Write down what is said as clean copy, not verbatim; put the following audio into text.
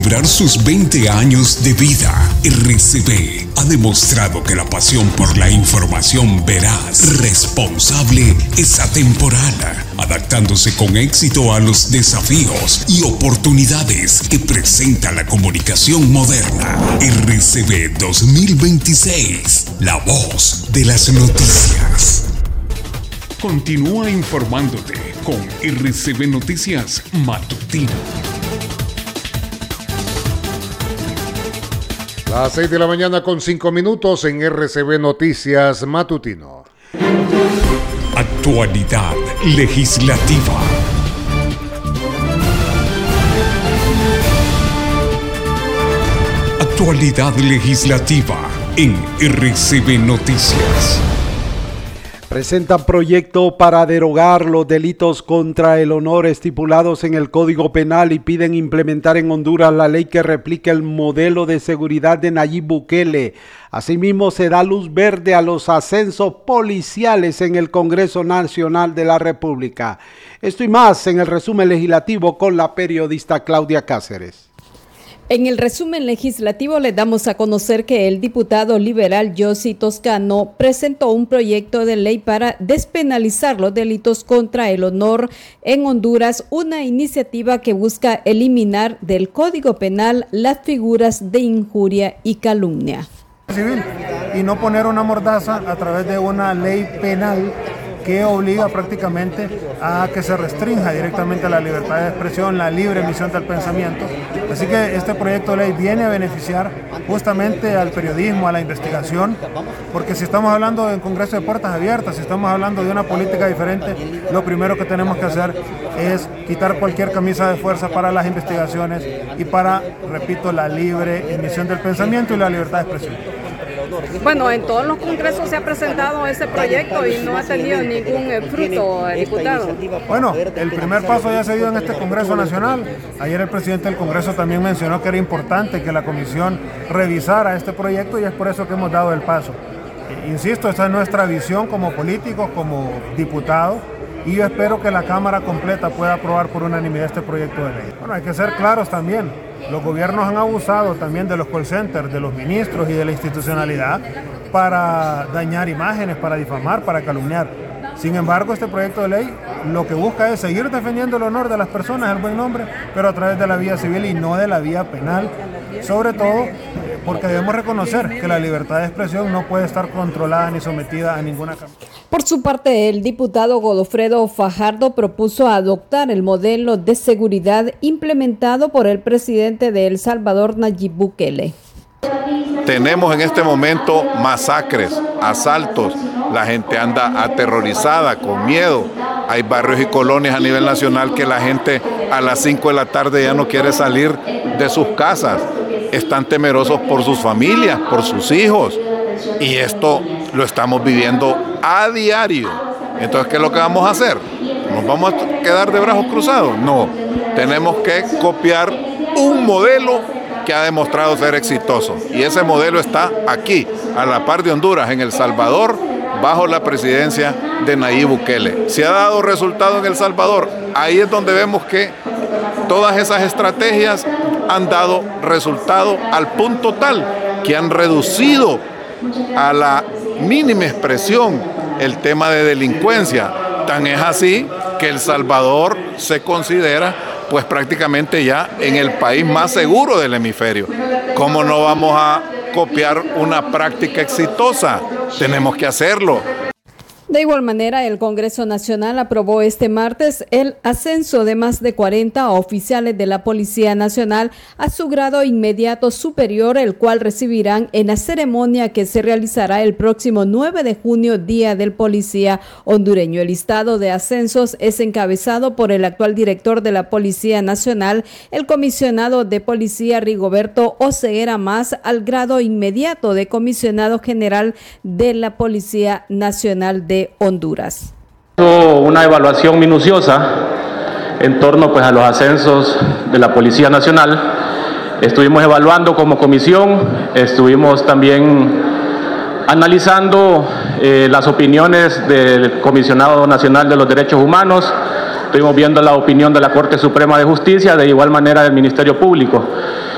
Celebrar sus 20 años de vida, RCB ha demostrado que la pasión por la información veraz, responsable, es atemporal, adaptándose con éxito a los desafíos y oportunidades que presenta la comunicación moderna. RCB 2026, la voz de las noticias. Continúa informándote con RCB Noticias Matutino. Las 6 de la mañana con 5 minutos en RCB Noticias Matutino. Actualidad legislativa. Actualidad legislativa en RCB Noticias. Presentan proyecto para derogar los delitos contra el honor estipulados en el Código Penal y piden implementar en Honduras la ley que replica el modelo de seguridad de Nayib Bukele. Asimismo, se da luz verde a los ascensos policiales en el Congreso Nacional de la República. Esto y más en el resumen legislativo con la periodista Claudia Cáceres. En el resumen legislativo le damos a conocer que el diputado liberal Yossi Toscano presentó un proyecto de ley para despenalizar los delitos contra el honor en Honduras, una iniciativa que busca eliminar del Código Penal las figuras de injuria y calumnia. Civil y no poner una mordaza a través de una ley penal que obliga prácticamente a que se restrinja directamente la libertad de expresión, la libre emisión del pensamiento. Así que este proyecto de ley viene a beneficiar justamente al periodismo, a la investigación, porque si estamos hablando de un Congreso de puertas abiertas, si estamos hablando de una política diferente, lo primero que tenemos que hacer es quitar cualquier camisa de fuerza para las investigaciones y para, repito, la libre emisión del pensamiento y la libertad de expresión. Bueno, en todos los congresos se ha presentado ese proyecto y no ha tenido ningún fruto, diputado. Bueno, el primer paso ya se dio en este Congreso Nacional. Ayer el presidente del Congreso también mencionó que era importante que la comisión revisara este proyecto y es por eso que hemos dado el paso. Insisto, esa es nuestra visión como políticos, como diputados, y yo espero que la Cámara completa pueda aprobar por unanimidad este proyecto de ley. Bueno, hay que ser claros también. Los gobiernos han abusado también de los call centers, de los ministros y de la institucionalidad para dañar imágenes, para difamar, para calumniar. Sin embargo, este proyecto de ley lo que busca es seguir defendiendo el honor de las personas, el buen nombre, pero a través de la vía civil y no de la vía penal. Sobre todo porque debemos reconocer que la libertad de expresión no puede estar controlada ni sometida a ninguna cámara. Por su parte, el diputado Godofredo Fajardo propuso adoptar el modelo de seguridad implementado por el presidente de El Salvador, Nayib Bukele. Tenemos en este momento masacres, asaltos, la gente anda aterrorizada, con miedo. Hay barrios y colonias a nivel nacional que la gente a las 5 de la tarde ya no quiere salir de sus casas. Están temerosos por sus familias, por sus hijos. Y esto lo estamos viviendo a diario. Entonces, ¿qué es lo que vamos a hacer? ¿Nos vamos a quedar de brazos cruzados? No. Tenemos que copiar un modelo que ha demostrado ser exitoso. Y ese modelo está aquí, a la par de Honduras, en El Salvador, bajo la presidencia de Nayib Bukele. Se ha dado resultado en El Salvador. Ahí es donde vemos que todas esas estrategias han dado resultado al punto tal que han reducido a la mínima expresión el tema de delincuencia. Tan es así que El Salvador se considera pues prácticamente ya en el país más seguro del hemisferio. ¿Cómo no vamos a copiar una práctica exitosa? Tenemos que hacerlo. De igual manera, el Congreso Nacional aprobó este martes el ascenso de más de 40 oficiales de la Policía Nacional a su grado inmediato superior, el cual recibirán en la ceremonia que se realizará el próximo 9 de junio, Día del Policía Hondureño. El listado de ascensos es encabezado por el actual director de la Policía Nacional, el comisionado de Policía Rigoberto Oseguera Mas, al grado inmediato de comisionado general de la Policía Nacional de Honduras. Una evaluación minuciosa en torno a los ascensos de la Policía Nacional. Estuvimos evaluando como comisión, estuvimos también analizando las opiniones del Comisionado Nacional de los Derechos Humanos, estuvimos viendo la opinión de la Corte Suprema de Justicia, de igual manera del Ministerio Público.